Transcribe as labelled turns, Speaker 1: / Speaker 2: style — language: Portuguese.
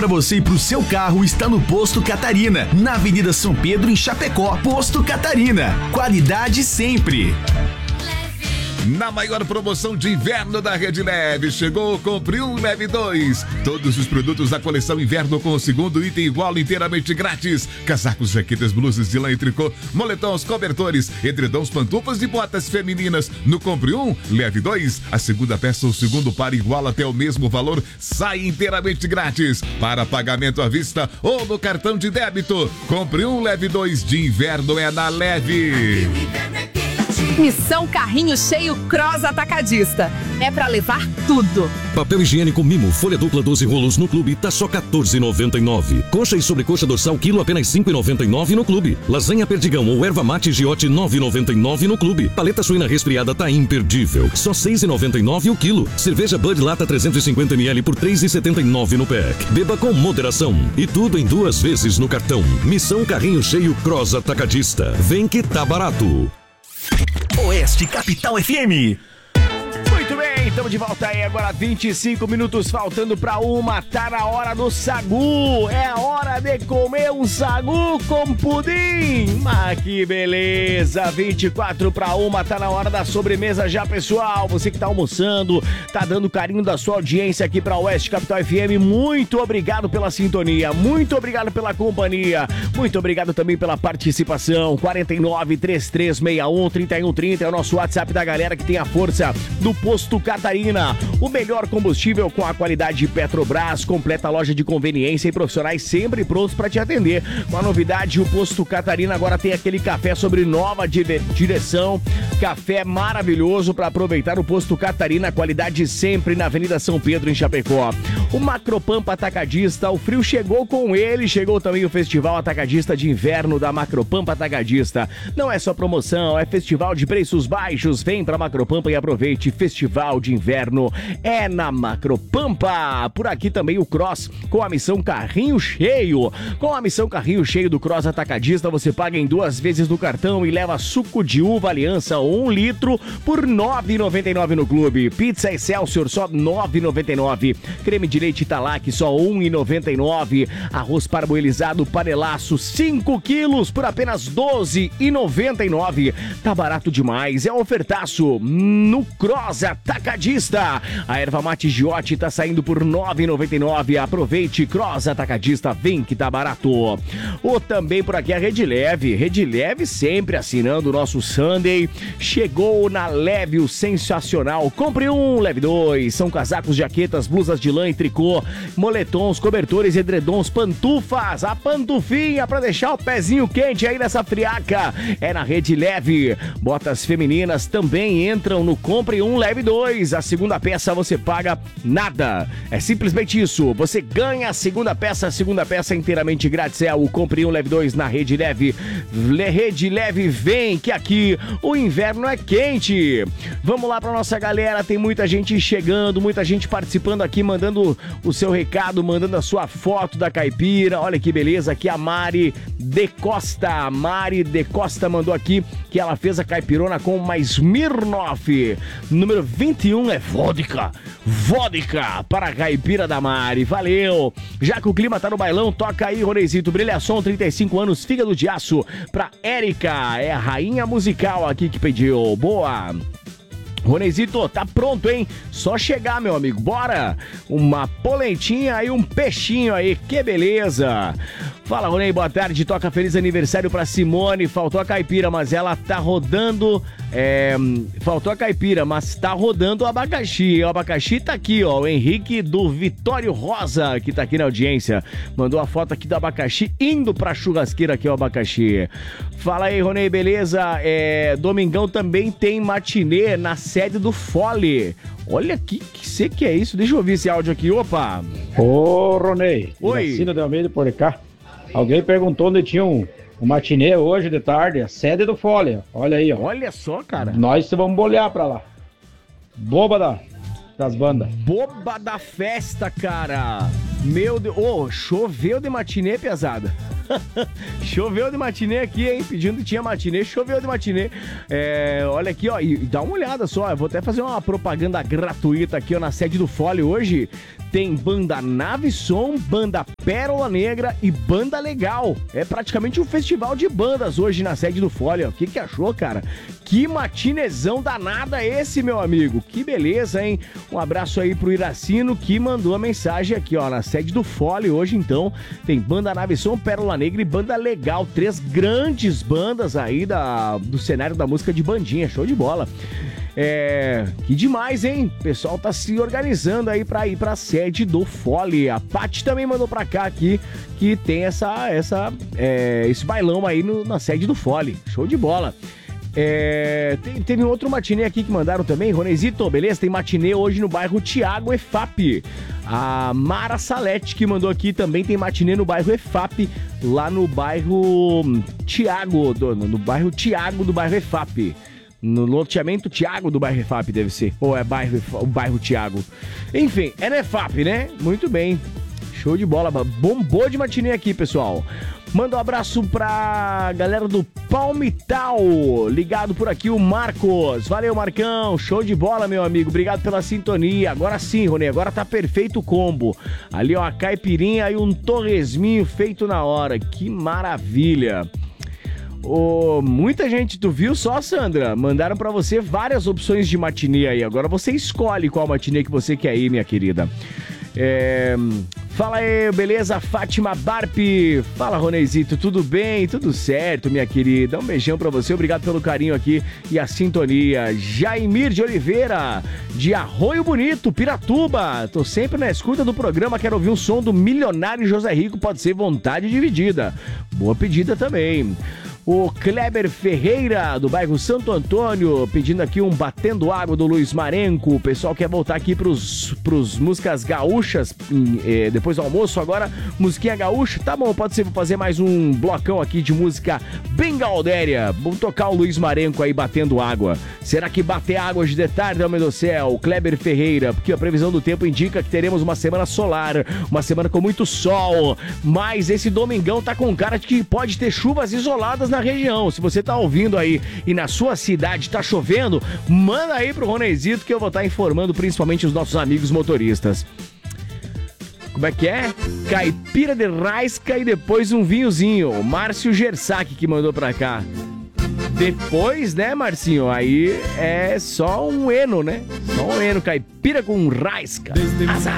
Speaker 1: para você e pro seu carro está no Posto Catarina, na Avenida São Pedro, em Chapecó. Posto Catarina, qualidade sempre.
Speaker 2: Na maior promoção de inverno da Rede Leve, chegou, compre um, leve dois. Todos os produtos da coleção inverno com o segundo item igual inteiramente grátis. Casacos, jaquetas, blusas de lã e tricô, moletons, cobertores, edredons, pantufas e botas femininas. No compre um, leve dois. A segunda peça ou segundo par igual até o mesmo valor sai inteiramente grátis. Para pagamento à vista ou no cartão de débito. Compre um, leve dois. De inverno é na Leve.
Speaker 3: Missão Carrinho Cheio Cross Atacadista. É pra levar tudo.
Speaker 4: Papel higiênico Mimo, folha dupla 12 rolos no clube, tá só R$14,99. Coxa e sobrecoxa dorsal quilo apenas R$5,99 no clube. Lasanha perdigão ou erva mate giote R$9,99 no clube. Paleta suína resfriada tá imperdível, só R$6,99 o quilo. Cerveja Bud Lata 350ml por R$3,79 no pack. Beba com moderação. E tudo em 2 vezes no cartão. Missão Carrinho Cheio Cross Atacadista. Vem que tá barato.
Speaker 1: Oeste Capital FM.
Speaker 5: Muito bem, estamos de volta aí agora, 25 minutos faltando pra 1, tá na hora do sagu. É a hora de comer um sagu com pudim. Mas que beleza, 24 pra 1, tá na hora da sobremesa já, pessoal. Você que tá almoçando, tá dando carinho da sua audiência aqui pra Oeste Capital FM, muito obrigado pela sintonia, muito obrigado pela companhia, muito obrigado também pela participação. 49-3361-3130 é o nosso WhatsApp da galera que tem a força do Posto Catarina, o melhor combustível com a qualidade de Petrobras, completa loja de conveniência e profissionais sempre prontos para te atender. Com a novidade, o Posto Catarina agora tem aquele café sobre nova direção, café maravilhoso para aproveitar o Posto Catarina, qualidade sempre na Avenida São Pedro, em Chapecó. O Macropampa Atacadista, o frio chegou com ele, chegou também o Festival Atacadista de Inverno da Macropampa Atacadista. Não é só promoção, é festival de preços baixos. Vem pra Macropampa e aproveite. Festival de Inverno é na Macropampa. Por aqui também o Cross com a missão Carrinho Cheio. Com a missão Carrinho Cheio do Cross Atacadista, você paga em 2 vezes no cartão e leva suco de uva Aliança 1 litro por R$ 9,99 no clube. Pizza Excelsior só R$ 9,99. Creme de leite Italac só R$ 1,99. Arroz parboilizado Panelaço 5 quilos por apenas R$ 12,99. Tá barato demais, é ofertaço no Cross Atacadista. A erva mate Giote tá saindo por R$ 9,99. Aproveite, Cross Atacadista, vem que tá barato. Ou também por aqui a Rede Leve sempre assinando o nosso Sunday. Chegou na Leve o sensacional. Compre um, leve dois. São casacos, jaquetas, blusas de lã e tricô, moletons, cobertores, edredons, pantufas. A pantufinha pra deixar o pezinho quente aí nessa friaca. É na Rede Leve. Botas femininas também entram no Compre um, leve dois. A segunda peça você paga nada. É simplesmente isso. Você ganha a segunda peça inteiramente grátis. É o Compre um, leve dois na Rede Leve. Rede Leve, vem que aqui o inverno é quente. Vamos lá pra nossa galera. Tem muita gente chegando, muita gente participando aqui, mandando o seu recado, mandando a sua foto da caipira. Olha que beleza. Aqui a Mari de Costa. A Mari de Costa mandou aqui que ela fez a caipirona com uma Smirnoff. Número 21 é vodka para a caipira da Mari. Valeu. Já que o clima tá no bailão, toca aí, Ronezito. Brilhação, 35 anos, fígado de aço pra Érica. É a rainha musical aqui que pediu. Boa. Ronezito, tá pronto, hein? Só chegar, meu amigo. Bora! Uma polentinha e um peixinho aí. Que beleza! Fala, Ronei, boa tarde. Toca feliz aniversário pra Simone. Faltou a caipira, mas ela tá rodando... Faltou a caipira, mas tá rodando o abacaxi. O abacaxi tá aqui, ó. O Henrique do Vitório Rosa, que tá aqui na audiência. Mandou a foto aqui do abacaxi indo pra churrasqueira aqui, o abacaxi. Fala aí, Ronei, beleza? Domingão também tem matinê na sede do Fole. Olha que é isso? Deixa eu ouvir esse áudio aqui. Opa!
Speaker 6: Ô, Ronei.
Speaker 5: Oi.
Speaker 6: Iracina de Almeida por cá. Alguém perguntou onde tinha um matinê hoje de tarde, a sede do Fole. Olha aí, ó.
Speaker 5: Olha só, cara.
Speaker 6: Nós vamos bolhar pra lá. Boba das bandas.
Speaker 5: Boba da festa, cara. Meu Deus. Choveu de matinê, pesada. Choveu de matinê aqui, hein? Pedindo que tinha matinê, choveu de matinê. Olha aqui, ó, e dá uma olhada só. Eu vou até fazer uma propaganda gratuita aqui, ó, na sede do Fole hoje. tem banda Nave Som, banda Pérola Negra e banda Legal. É praticamente um festival de bandas hoje na sede do Folha. O que achou, cara? Que matinezão danada esse, meu amigo. Que beleza, hein? Um abraço aí pro Iracino, que mandou a mensagem aqui, ó, na sede do Folha hoje, então. Tem banda Nave Som, Pérola Negra e banda Legal. 3 grandes bandas aí do cenário da música de bandinha. Show de bola. Que demais, hein? O pessoal tá se organizando aí pra ir pra sede do Fole. A Paty também mandou pra cá aqui que tem esse bailão aí na sede do Fole. Show de bola. Teve outro matinê aqui que mandaram também, Ronezito, beleza? Tem matinê hoje no bairro Tiago EFAP. A Mara Salete que mandou aqui também tem matinê no bairro EFAP, lá no bairro Tiago, no bairro Tiago do bairro EFAP. No loteamento Tiago do bairro EFAP, deve ser. Ou é o bairro Tiago. Enfim, é no EFAP, né? Muito bem. Show de bola. Bombou de matinê aqui, pessoal. Manda um abraço pra galera do Palmital. Ligado por aqui, o Marcos. Valeu, Marcão. Show de bola, meu amigo. Obrigado pela sintonia. Agora sim, Rony. Agora tá perfeito o combo. Ali, ó, a caipirinha e um torresminho feito na hora. Que maravilha. Muita gente, tu viu só, Sandra? Mandaram pra você várias opções de matinê aí. Agora você escolhe qual matinê que você quer ir, minha querida. Fala aí, beleza? Fátima Barpi. Fala, Ronezito, tudo bem? Tudo certo, minha querida. Um beijão pra você, obrigado pelo carinho aqui e a sintonia. Jaimir de Oliveira, de Arroio Bonito, Piratuba. Tô sempre na escuta do programa, quero ouvir um som do Milionário José Rico, pode ser vontade dividida. Boa pedida também. O Kleber Ferreira, do bairro Santo Antônio, pedindo aqui um Batendo Água do Luiz Marenco. O pessoal quer voltar aqui pros músicas gaúchas, depois do almoço, agora musiquinha gaúcha. Tá bom, pode ser, vou fazer mais um blocão aqui de música bem gaudéria. Vamos tocar o Luiz Marenco aí, Batendo Água. Será que bater água hoje de tarde, homem do céu? Kleber Ferreira, porque a previsão do tempo indica que teremos uma semana solar, uma semana com muito sol, mas esse domingão tá com cara de que pode ter chuvas isoladas na região. Se você tá ouvindo aí e na sua cidade tá chovendo, manda aí pro Ronezito que eu vou estar informando principalmente os nossos amigos motoristas. Como é que é? Caipira de Raisca e depois um vinhozinho. O Márcio Gersac que mandou pra cá. Depois, né, Marcinho? Aí é só um eno, né? Só um eno, caipira com Raisca. Azar.